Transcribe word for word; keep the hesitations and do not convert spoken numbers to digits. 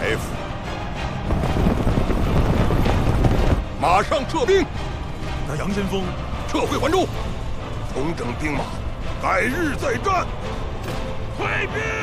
埋伏，马上撤兵。 那杨先锋， 撤回环州，重整兵马，改日再战。 退兵！